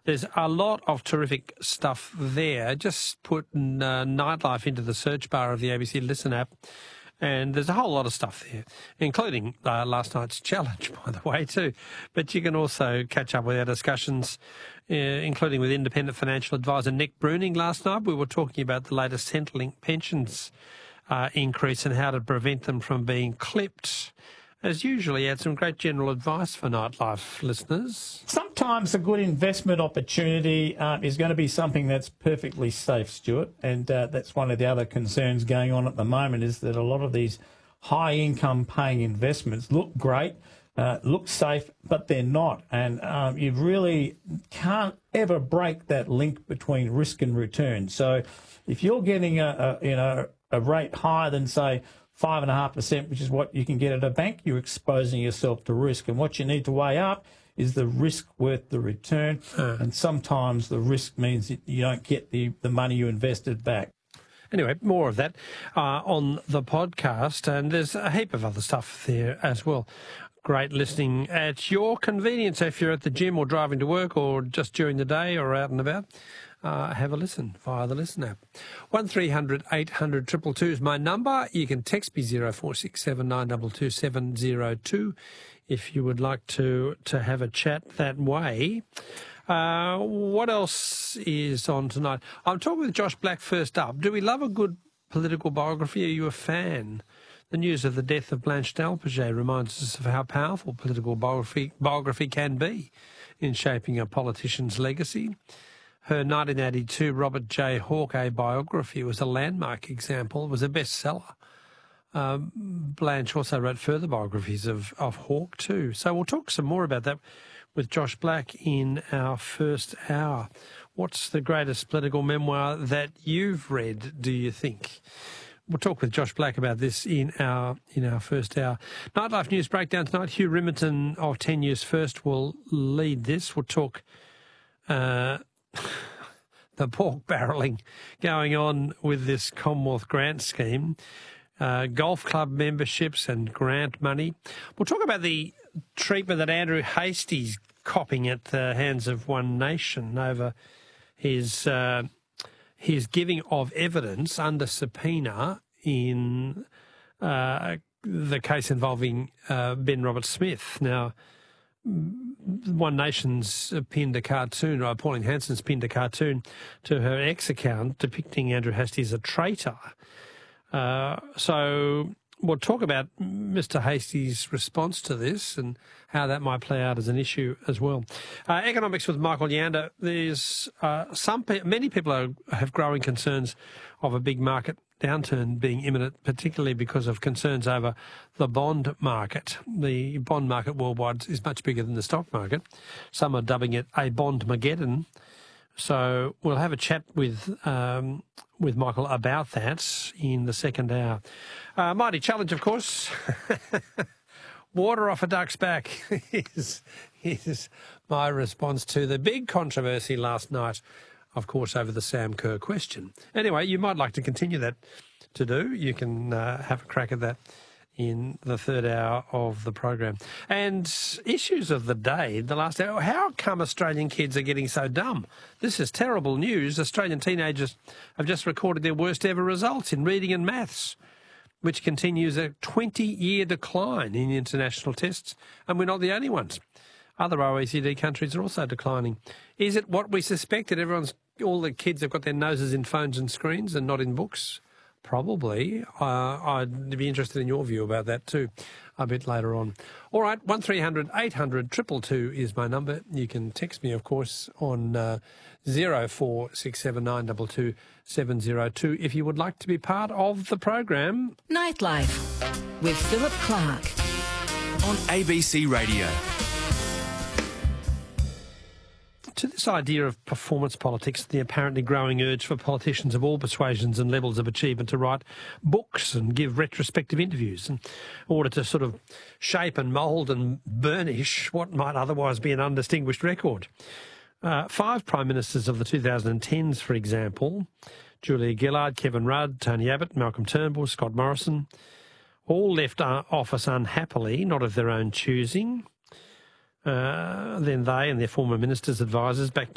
There's a lot of terrific stuff there. Just put Nightlife into the search bar of the ABC Listen app, and there's a whole lot of stuff there, including last night's challenge, by the way, too. But you can also catch up with our discussions, including with independent financial advisor Nick Bruning last night. We were talking about the latest Centrelink pensions increase and how to prevent them from being clipped. As usual, he had some great general advice for Nightlife listeners. Sometimes a good investment opportunity is going to be something that's perfectly safe, Stuart, and that's one of the other concerns going on at the moment, is that a lot of these high-income paying investments look great, look safe, but they're not. And you really can't ever break that link between risk and return. So if you're getting a rate higher than, say, 5.5%, which is what you can get at a bank, you're exposing yourself to risk. And what you need to weigh up is the risk worth the return. And sometimes the risk means that you don't get the money you invested back. Anyway, more of that on the podcast. And there's a heap of other stuff there as well. Great listening at your convenience if you're at the gym or driving to work or just during the day or out and about. Have a listen via the Listen app. 1300 800 222 is my number. You can text me 0467 922 702 if you would like to have a chat that way. What else is on tonight? I'm talking with Josh Black first up. Do we love a good political biography? Are you a fan? The news of the death of Blanche Delpage reminds us of how powerful political biography can be in shaping a politician's legacy. Her 1982 Robert J. Hawke biography was a landmark example. It was a bestseller. Blanche also wrote further biographies of Hawke too. So we'll talk some more about that with Josh Black in our first hour. What's the greatest political memoir that you've read, do you think? We'll talk with Josh Black about this in our first hour. Nightlife News Breakdown tonight. Hugh Rimerton of 10 News First will lead this. We'll talk the pork barrelling going on with this Commonwealth grant scheme, golf club memberships and grant money. We'll talk about the treatment that Andrew Hastie's copping at the hands of One Nation over his giving of evidence under subpoena in the case involving Ben Roberts-Smith. Now, One Nation's pinned a cartoon, or Pauline Hanson's pinned a cartoon to her X account depicting Andrew Hastie as a traitor. So we'll talk about Mr Hastie's response to this and how that might play out as an issue as well. Economics with Michael Yander. There's many people have growing concerns of a big market downturn being imminent, particularly because of concerns over the bond market. The bond market worldwide is much bigger than the stock market. Some are dubbing it a bond-mageddon. So we'll have a chat with Michael about that in the second hour. Mighty challenge, of course. Water off a duck's back is my response to the big controversy last night, of course, over the Sam Kerr question. Anyway, you might like to continue that to do. You can have a crack at that in the third hour of the program. And issues of the day, the last hour, how come Australian kids are getting so dumb? This is terrible news. Australian teenagers have just recorded their worst ever results in reading and maths, which continues a 20-year decline in international tests, and we're not the only ones. Other OECD countries are also declining. Is it what we suspected? All the kids have got their noses in phones and screens and not in books? Probably. I'd be interested in your view about that too a bit later on. All right, 1300 800 222 is my number. You can text me, of course, on 0467 922 702 if you would like to be part of the program. Nightlife with Philip Clark on ABC Radio. To this idea of performance politics, the apparently growing urge for politicians of all persuasions and levels of achievement to write books and give retrospective interviews in order to sort of shape and mould and burnish what might otherwise be an undistinguished record. 5 Prime Ministers of the 2010s, for example, Julia Gillard, Kevin Rudd, Tony Abbott, Malcolm Turnbull, Scott Morrison, all left office unhappily, not of their own choosing. Then they and their former ministers' advisers back